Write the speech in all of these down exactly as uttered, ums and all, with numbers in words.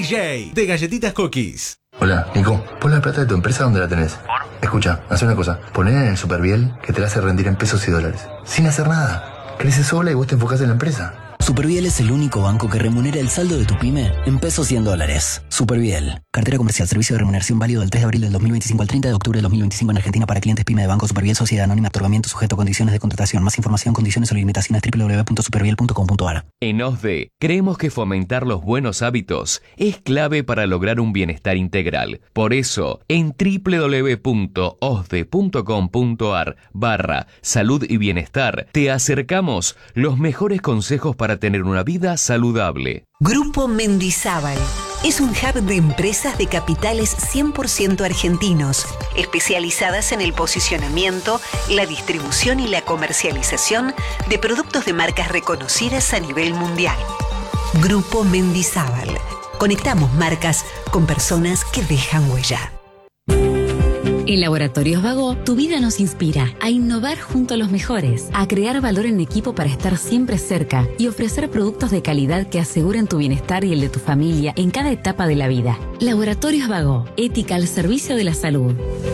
J de Galletitas Cookies. Hola, Nico, pon la plata de tu empresa donde la tenés. Escucha, haz una cosa, ponela en el Superviel que te la hace rendir en pesos y dólares. Sin hacer nada. Crece sola y vos te enfocás en la empresa. Superviel es el único banco que remunera el saldo de tu pyme en pesos y en dólares. Superviel. Cartera comercial. Servicio de remuneración válido del tres de abril del dos mil veinticinco al treinta de octubre del dos mil veinticinco en Argentina para clientes pyme de Banco Superviel Sociedad Anónima. Otorgamiento sujeto a condiciones de contratación. Más información, condiciones o limitaciones doble u doble u doble u punto superviel punto com punto a r. En O S D E creemos que fomentar los buenos hábitos es clave para lograr un bienestar integral. Por eso, en doble u doble u doble u punto osde punto com punto a r barra salud y bienestar te acercamos los mejores consejos para tener una vida saludable. Grupo Mendizábal es un hub de empresas de capitales cien por ciento argentinos, especializadas en el posicionamiento, la distribución y la comercialización de productos de marcas reconocidas a nivel mundial. Grupo Mendizábal. Conectamos marcas con personas que dejan huella. En Laboratorios Vago, tu vida nos inspira a innovar junto a los mejores, a crear valor en equipo para estar siempre cerca y ofrecer productos de calidad que aseguren tu bienestar y el de tu familia en cada etapa de la vida. Laboratorios Vago, ética al servicio de la salud.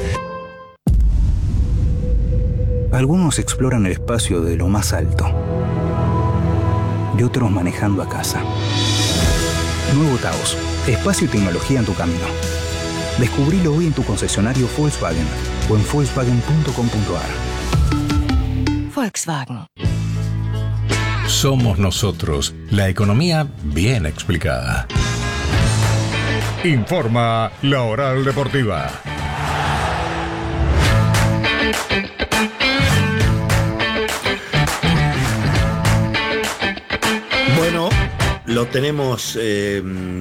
Algunos exploran el espacio de lo más alto y otros manejando a casa. Nuevo Taos, espacio y tecnología en tu camino. Descubrilo hoy en tu concesionario Volkswagen o en volkswagen punto com punto a r. Volkswagen. Somos nosotros, la economía bien explicada. Informa La Oral Deportiva. Bueno, lo tenemos eh,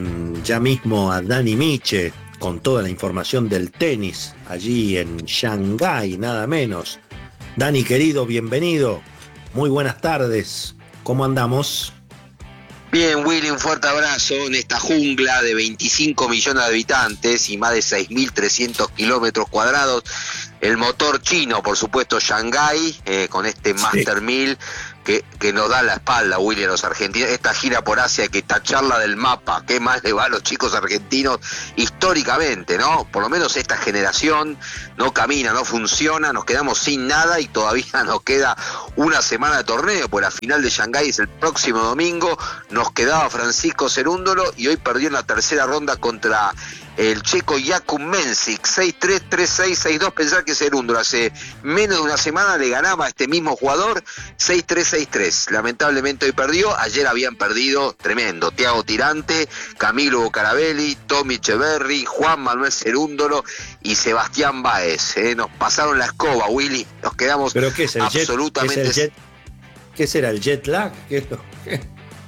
ya mismo a Dani Miche con toda la información del tenis allí en Shanghái, nada menos. Dani, querido, bienvenido. Muy buenas tardes. ¿Cómo andamos? Bien, Willy, un fuerte abrazo en esta jungla de veinticinco millones de habitantes y más de seis mil trescientos kilómetros cuadrados. El motor chino, por supuesto, Shanghái, eh, con este sí. Master mil que, que nos da la espalda, Willy, a los argentinos. Esta gira por Asia hay que tacharla del mapa. ¿Qué más le va a los chicos argentinos históricamente, no? Por lo menos esta generación no camina, no funciona, nos quedamos sin nada y todavía nos queda una semana de torneo, pues la final de Shanghái es el próximo domingo. Nos quedaba Francisco Cerúndolo y hoy perdió en la tercera ronda contra el checo Jakub Mensik, seis tres, tres seis, seis dos. Pensar que Cerúndolo hace menos de una semana le ganaba a este mismo jugador seis tres, seis tres. Lamentablemente hoy perdió. Ayer habían perdido tremendo Thiago Tirante, Camilo Bocarabelli, Tommy Echeverry, Juan Manuel Cerúndolo y Sebastián Báez. Eh, nos pasaron la escoba, Willy. Nos quedamos ¿Pero qué es el absolutamente... Jet? ¿Qué, es el jet? ¿Qué será el jet lag? ¿Qué es lo? ¿Qué?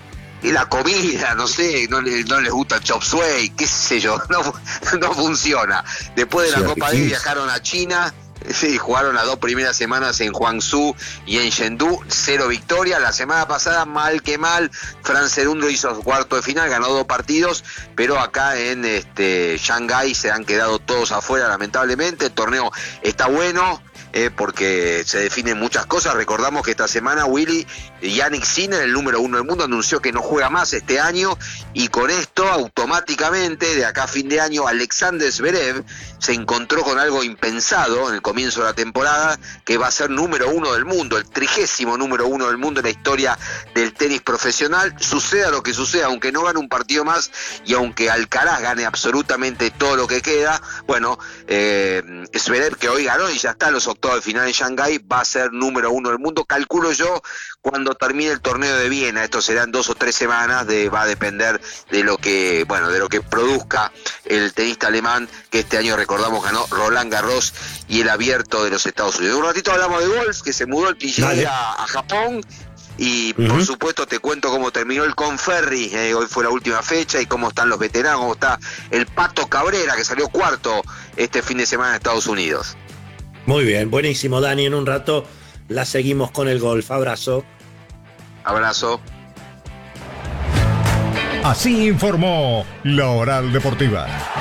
Y la comida, no sé, no, le, no les gusta el chop suey, qué sé yo, no, no funciona. Después de la Copa D viajaron a China, sí, jugaron las dos primeras semanas en Guangzhou y en Chengdu, cero victoria. La semana pasada, mal que mal, Fran Cerúndolo hizo cuarto de final, ganó dos partidos, pero acá en este Shanghái se han quedado todos afuera, lamentablemente. El torneo está bueno, Eh, porque se definen muchas cosas. Recordamos que esta semana Willy, Yannick Sinner, el número uno del mundo, anunció que no juega más este año, y con esto automáticamente de acá a fin de año Alexander Zverev se encontró con algo impensado en el comienzo de la temporada, que va a ser número uno del mundo, el trigésimo número uno del mundo en la historia del tenis profesional. Suceda lo que suceda, aunque no gane un partido más y aunque Alcaraz gane absolutamente todo lo que queda, bueno, eh, Zverev, que hoy ganó y ya está a los octavos de final en Shanghái, va a ser número uno del mundo, calculo yo, cuando termine el torneo de Viena. Esto serán dos o tres semanas, de, va a depender de lo que, bueno, de lo que produzca el tenista alemán, que este año, recordamos, ganó Roland Garros y el Abierto de los Estados Unidos. Un ratito hablamos de golf, que se mudó el P G A a, a Japón, y uh-huh. por supuesto te cuento cómo terminó el Conferry, eh, hoy fue la última fecha, y cómo están los veteranos, cómo está el Pato Cabrera, que salió cuarto este fin de semana en Estados Unidos. Muy bien, buenísimo, Dani. En un rato la seguimos con el golf. Abrazo. Abrazo. Así informó La Oral Deportiva.